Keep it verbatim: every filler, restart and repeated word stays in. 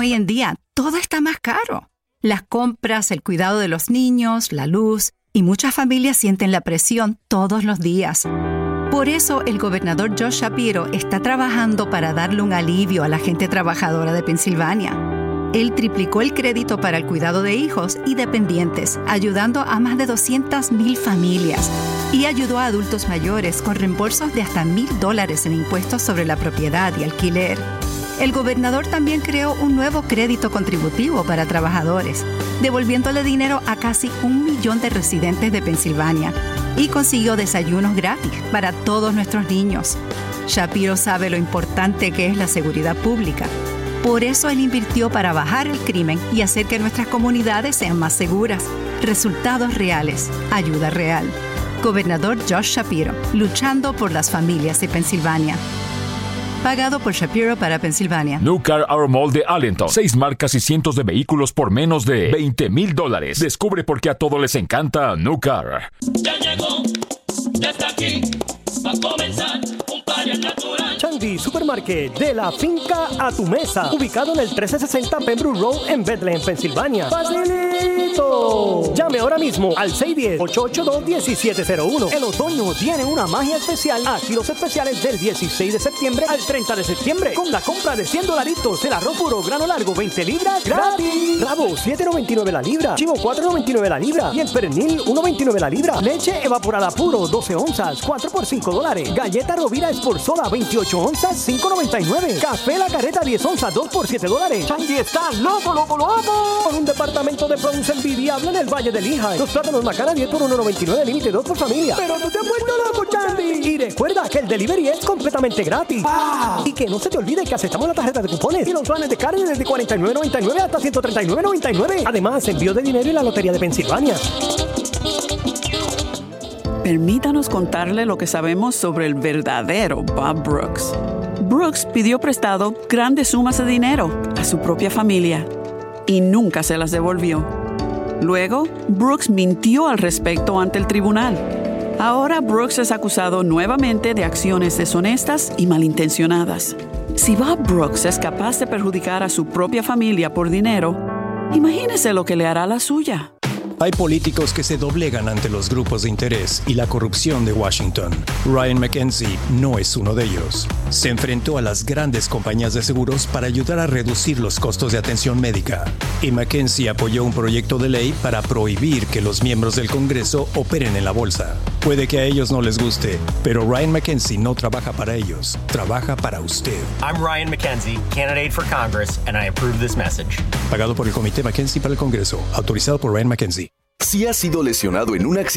hoy en día todo está más caro. Las compras, el cuidado de los niños, la luz, y muchas familias sienten la presión todos los días. Por eso, el gobernador Josh Shapiro está trabajando para darle un alivio a la gente trabajadora de Pensilvania. Él triplicó el crédito para el cuidado de hijos y dependientes, ayudando a más de doscientas mil familias. Y ayudó a adultos mayores con reembolsos de hasta mil dólares en impuestos sobre la propiedad y alquiler. El gobernador también creó un nuevo crédito contributivo para trabajadores, devolviéndole dinero a casi un millón de residentes de Pensilvania, y consiguió desayunos gratis para todos nuestros niños. Shapiro sabe lo importante que es la seguridad pública. Por eso él invirtió para bajar el crimen y hacer que nuestras comunidades sean más seguras. Resultados reales, ayuda real. Gobernador Josh Shapiro, luchando por las familias de Pensilvania. Pagado por Shapiro para Pensilvania. New Car Auto Mall de Allenton. Seis marcas y cientos de vehículos por menos de veinte mil dólares. Descubre por qué a todos les encanta New Car. Ya llegó, ya está aquí, va a comenzar un party natural. Chandy Supermarket, de la finca a tu mesa, ubicado en el trece sesenta Pembroke Road en Bethlehem, Pensilvania. ¡Facilito! Llame ahora mismo al seis uno cero, ocho ocho dos, uno siete cero uno. El otoño tiene una magia especial. Aquí los especiales del dieciséis de septiembre al treinta de septiembre. Con la compra de cien dolaritos, el arroz puro grano largo veinte libras gratis. Rabo siete noventa y nueve la libra. Chivo cuatro noventa y nueve la libra. Y el pernil uno veintinueve la libra. Leche evaporada puro doce onzas, cuatro por cinco dólares. Galleta Rovira Sport Soda veintiocho onzas, cinco noventa y nueve. Café La Carreta diez onzas, dos por siete dólares. Chandy está loco, loco, loco. Con un departamento de produce envidiable en el Valle del Lehigh. Los plátanos Macana diez por uno noventa y nueve, límite dos por familia. Pero no te has vuelto loco, Chandy. Y recuerda que el delivery es completamente gratis. ¡Wow! Y que no se te olvide que aceptamos la tarjeta de cupones y los planes de carne desde cuarenta y nueve noventa y nueve hasta ciento treinta y nueve noventa y nueve. Además, envío de dinero y la Lotería de Pensilvania. Permítanos contarle lo que sabemos sobre el verdadero Bob Brooks. Brooks pidió prestado grandes sumas de dinero a su propia familia y nunca se las devolvió. Luego, Brooks mintió al respecto ante el tribunal. Ahora Brooks es acusado nuevamente de acciones deshonestas y malintencionadas. Si Bob Brooks es capaz de perjudicar a su propia familia por dinero, imagínese lo que le hará a la suya. Hay políticos que se doblegan ante los grupos de interés y la corrupción de Washington. Ryan McKenzie no es uno de ellos. Se enfrentó a las grandes compañías de seguros para ayudar a reducir los costos de atención médica. Y McKenzie apoyó un proyecto de ley para prohibir que los miembros del Congreso operen en la bolsa. Puede que a ellos no les guste, pero Ryan McKenzie no trabaja para ellos, trabaja para usted. I'm Ryan McKenzie, candidate for Congress, and I approve this message. Pagado por el Comité McKenzie para el Congreso, autorizado por Ryan McKenzie. Si has sido lesionado en un accidente